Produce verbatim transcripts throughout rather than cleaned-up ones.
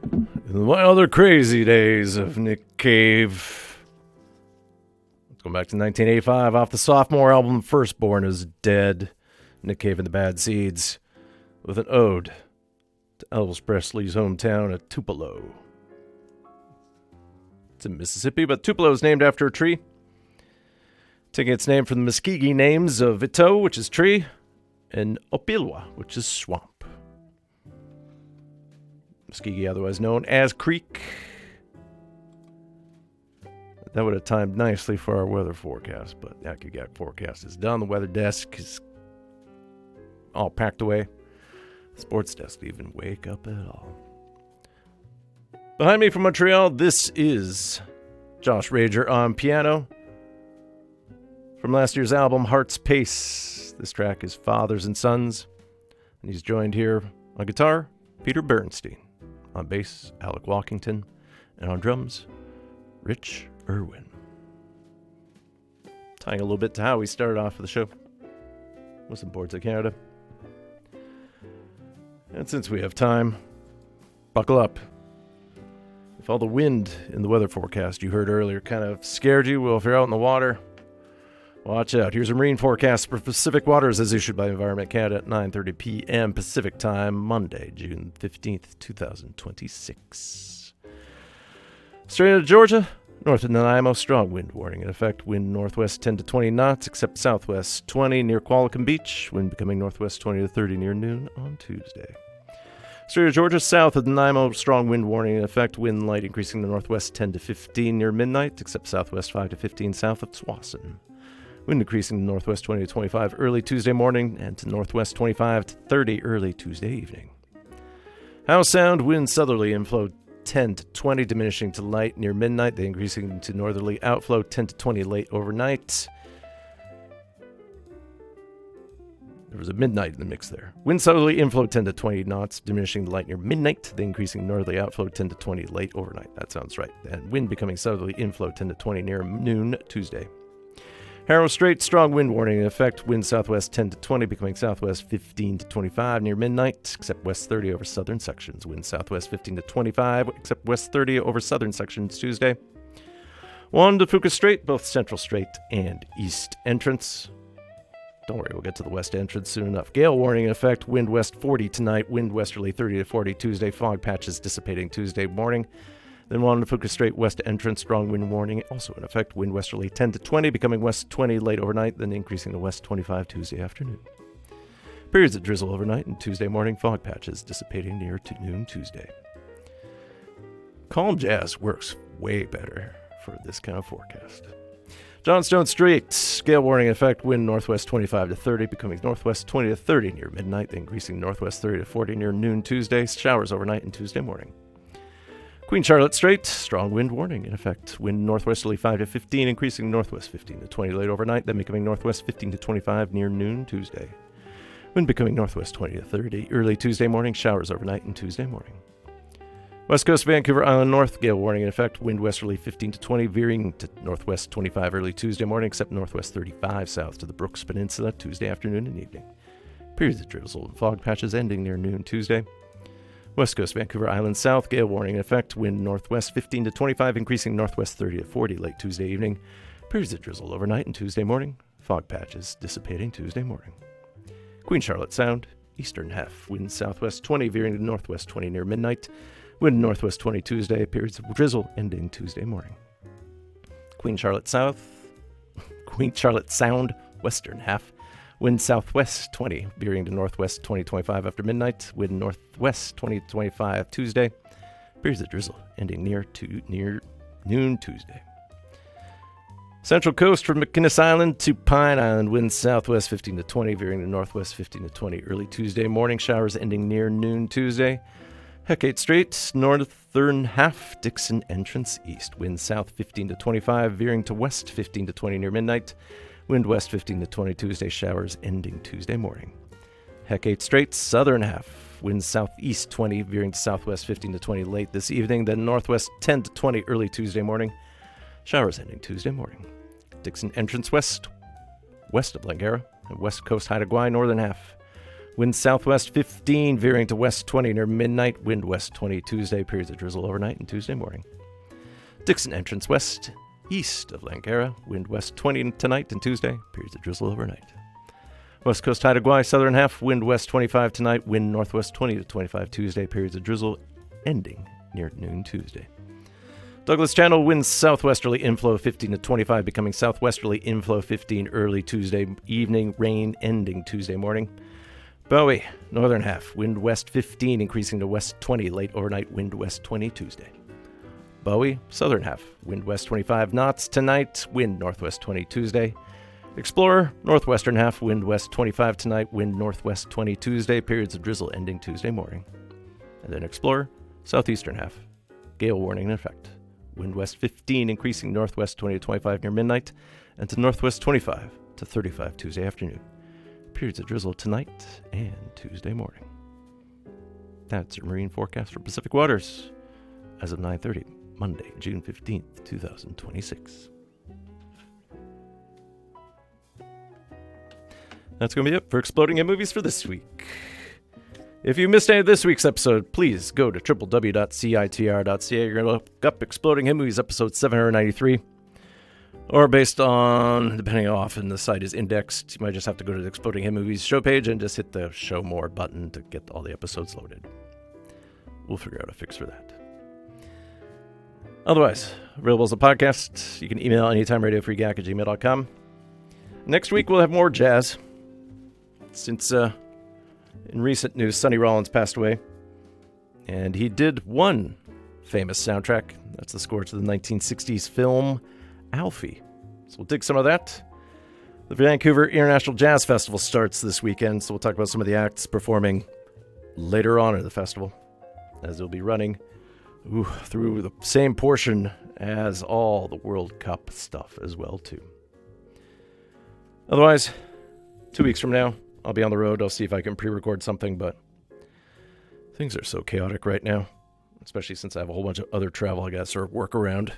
In the wilder, crazy days of Nick Cave. Let's go back to nineteen eighty-five. Off the sophomore album, Firstborn is Dead. Nick Cave and the Bad Seeds, with an ode to Elvis Presley's hometown of Tupelo. It's in Mississippi, but Tupelo is named after a tree, taking its name from the Muskogee names of Ito, which is tree, and Opilwa, which is swamp. Muskogee, otherwise known as Creek. That would have timed nicely for our weather forecast, but that could get forecast is done. The weather desk is all packed away. The sports desk didn't even wake up at all. Behind me from Montreal, this is Josh Rager on piano. From last year's album, Heart's Pace. This track is Fathers and Sons. And he's joined here on guitar, Peter Bernstein. On bass, Alec Walkington. And on drums, Rich Irwin. Tying a little bit to how we started off the show with some boards of Canada. And since we have time, buckle up. If all the wind in the weather forecast you heard earlier kind of scared you, well, if you're out in the water, watch out. Here's a marine forecast for Pacific waters as issued by Environment Canada at nine thirty p.m. Pacific Time, Monday, June fifteenth, twenty twenty-six. Straight into Georgia, north of Nanaimo, strong wind warning in effect. Wind northwest ten to twenty knots, except southwest twenty near Qualicum Beach. Wind becoming northwest twenty to thirty near noon on Tuesday. Straight to Georgia, south of Nanaimo, strong wind warning in effect. Wind light increasing to northwest ten to fifteen near midnight, except southwest five to fifteen south of Tsawwassen. Wind increasing to northwest twenty to twenty-five early Tuesday morning and to northwest twenty-five to thirty early Tuesday evening. Howe Sound, wind southerly inflow ten to twenty, diminishing to light near midnight, then increasing to northerly outflow ten to twenty late overnight. There was a midnight in the mix there. Wind southerly inflow ten to twenty knots, diminishing to light near midnight, then increasing northerly outflow ten to twenty late overnight. That sounds right. And wind becoming southerly inflow ten to twenty near noon Tuesday. Harrow Strait, strong wind warning in effect. Wind southwest ten to twenty, becoming southwest fifteen to twenty-five near midnight, except west thirty over southern sections. Wind southwest fifteen to twenty-five, except west thirty over southern sections Tuesday. Juan de Fuca Strait, both Central Strait and East Entrance. Don't worry, we'll get to the west entrance soon enough. Gale warning in effect. Wind west forty tonight. Wind westerly thirty to forty Tuesday. Fog patches dissipating Tuesday morning. Then Juan de Fuca Strait west entrance. Strong wind warning also in effect. Wind westerly ten to twenty, becoming west twenty late overnight, then increasing to west twenty-five Tuesday afternoon. Periods of drizzle overnight and Tuesday morning. Fog patches dissipating near to noon Tuesday. Calm jazz works way better for this kind of forecast. Johnstone Strait, gale warning in effect. Wind northwest twenty-five to thirty, becoming northwest twenty to thirty near midnight, then increasing northwest thirty to forty near noon Tuesday. Showers overnight and Tuesday morning. Queen Charlotte Strait, strong wind warning in effect. Wind northwesterly five to fifteen, increasing northwest fifteen to twenty late overnight, then becoming northwest fifteen to twenty-five near noon Tuesday. Wind becoming northwest twenty to thirty early Tuesday morning. Showers overnight and Tuesday morning. West Coast Vancouver Island North, gale warning in effect. Wind westerly fifteen to twenty, veering to northwest twenty-five early Tuesday morning, except northwest thirty-five south to the Brooks Peninsula Tuesday afternoon and evening. Periods of drizzle and fog patches ending near noon Tuesday. West Coast Vancouver Island South, gale warning in effect. Wind northwest fifteen to twenty-five, increasing northwest thirty to forty late Tuesday evening. Periods of drizzle overnight and Tuesday morning. Fog patches dissipating Tuesday morning. Queen Charlotte Sound, eastern half. Wind southwest twenty, veering to northwest twenty near midnight. Wind northwest twenty Tuesday, periods of drizzle ending Tuesday morning. Queen Charlotte South, Queen Charlotte Sound, western half. Wind southwest twenty, veering to northwest twenty to twenty-five after midnight. Wind northwest twenty to twenty-five Tuesday, periods of drizzle ending near to near noon Tuesday. Central Coast from McInnes Island to Pine Island, wind southwest fifteen to twenty, veering to northwest fifteen to twenty early Tuesday morning. Showers ending near noon Tuesday. Hecate Strait, northern half, Dixon Entrance east. Wind south fifteen to twenty-five, veering to west fifteen to twenty near midnight. Wind west fifteen to twenty Tuesday, showers ending Tuesday morning. Hecate Strait, southern half. Wind southeast twenty, veering to southwest fifteen to twenty late this evening. Then northwest ten to twenty early Tuesday morning. Showers ending Tuesday morning. Dixon Entrance west, west of Langara. And west coast Haida Gwaii, northern half. Wind southwest fifteen, veering to west twenty near midnight. Wind west twenty Tuesday, periods of drizzle overnight and Tuesday morning. Dixon entrance west, east of Langara. Wind west twenty tonight and Tuesday, periods of drizzle overnight. West coast Haida Gwaii, southern half. Wind west twenty-five tonight. Wind northwest twenty to twenty-five Tuesday, periods of drizzle ending near noon Tuesday. Douglas Channel, winds southwesterly inflow fifteen to twenty-five, becoming southwesterly inflow fifteen early Tuesday evening, rain ending Tuesday morning. Bowie, northern half, wind west fifteen, increasing to west twenty, late overnight, wind west twenty Tuesday. Bowie, southern half, wind west twenty-five knots tonight, wind northwest twenty Tuesday. Explorer, northwestern half, wind west twenty-five tonight, wind northwest twenty Tuesday, periods of drizzle ending Tuesday morning. And then Explorer, southeastern half, gale warning in effect. Wind west fifteen, increasing northwest twenty to twenty-five near midnight, and to northwest twenty-five to thirty-five Tuesday afternoon. Periods of drizzle tonight and Tuesday morning. That's your marine forecast for Pacific waters as of nine thirty, Monday, June fifteenth, twenty twenty-six. That's going to be it for Exploding Head Movies for this week. If you missed any of this week's episode, please go to w w w dot c i t r dot c a. You're going to look up Exploding Head Movies episode seven ninety-three. Or based on, depending on how often the site is indexed, you might just have to go to the Exploding Head Movies show page and just hit the Show More button to get all the episodes loaded. We'll figure out a fix for that. Otherwise, available as a podcast. You can email anytime radio free gack at gmail dot com. Next week, we'll have more jazz. Since, uh, in recent news, Sonny Rollins passed away. And he did one famous soundtrack. That's the score to the nineteen sixties film Alfie. So we'll dig some of that. The Vancouver International Jazz Festival starts this weekend, so we'll talk about some of the acts performing later on in the festival, as they'll be running ooh, through the same portion as all the World Cup stuff as well, too. Otherwise, two weeks from now, I'll be on the road. I'll see if I can pre-record something, but things are so chaotic right now, especially since I have a whole bunch of other travel I got to sort of work around.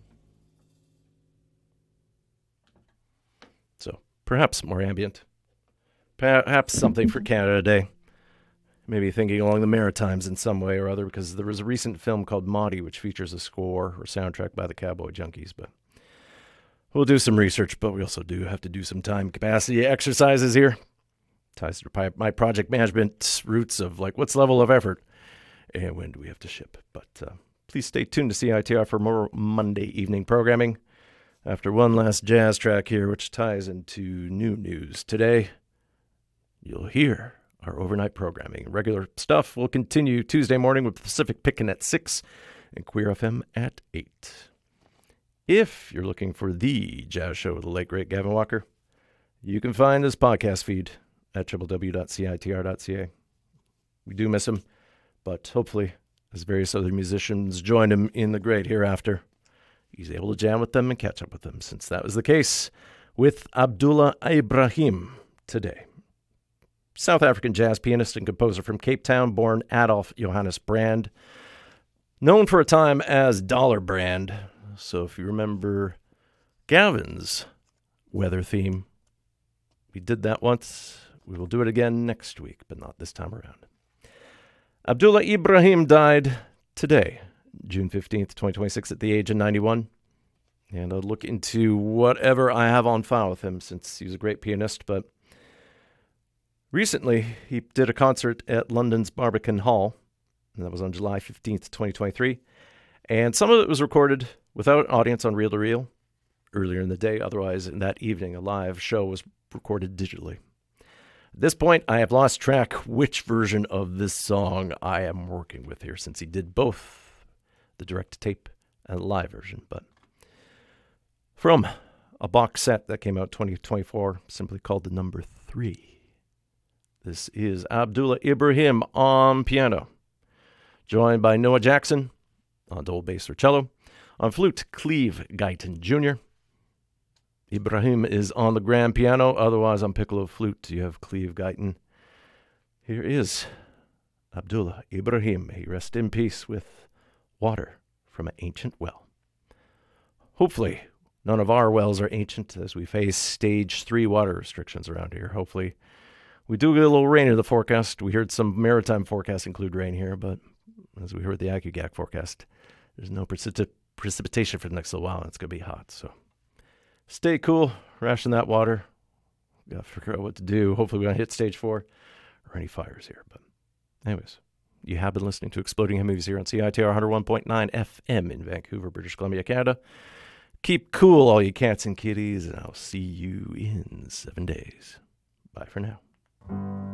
So perhaps more ambient. Perhaps something for Canada Day. Maybe thinking along the Maritimes in some way or other, because there was a recent film called Maudie, which features a score or soundtrack by the Cowboy Junkies, but we'll do some research, but we also do have to do some time capacity exercises here. Ties to my project management roots of like, what's level of effort and when do we have to ship? But uh, please stay tuned to C I T R for more Monday evening programming. After one last jazz track here, which ties into new news today, you'll hear our overnight programming. Regular stuff will continue Tuesday morning with Pacific Pickin' at six and Queer F M at eight. If you're looking for the jazz show with the late, great Gavin Walker, you can find this podcast feed at w w w dot c i t r dot c a. We do miss him, but hopefully, as various other musicians join him in the great hereafter, he's able to jam with them and catch up with them, since that was the case with Abdullah Ibrahim today. South African jazz pianist and composer from Cape Town, born Adolf Johannes Brand, known for a time as Dollar Brand. So if you remember Gavin's weather theme, we did that once. We will do it again next week, but not this time around. Abdullah Ibrahim died today, June fifteenth, twenty twenty-six, at the age of ninety-one. And I'll look into whatever I have on file with him, since he's a great pianist. But recently, he did a concert at London's Barbican Hall, and that was on July fifteenth, twenty twenty-three. And some of it was recorded without an audience on reel-to-reel earlier in the day. Otherwise, in that evening, a live show was recorded digitally. At this point, I have lost track which version of this song I am working with here, since he did both the direct-to-tape and live version. But from a box set that came out twenty twenty-four, simply called The Number Three, this is Abdullah Ibrahim on piano, joined by Noah Jackson on double bass or cello, on flute, Cleve Guyton Junior Ibrahim is on the grand piano, otherwise on piccolo flute you have Cleve Guyton. Here is Abdullah Ibrahim. He rest in peace with water from an ancient well. Hopefully none of our wells are ancient, as we face stage three water restrictions around here. Hopefully We do get a little rain in the forecast. We heard some maritime forecasts include rain here, but as we heard the AccuGAC forecast, there's no precip- precipitation for the next little while, and it's going to be hot. So stay cool, ration that water. Got to figure out what to do. Hopefully we don't hit stage four or any fires here. But anyways, you have been listening to Exploding Head Movies here on C I T R one oh one point nine F M in Vancouver, British Columbia, Canada. Keep cool, all you cats and kitties, and I'll see you in seven days. Bye for now.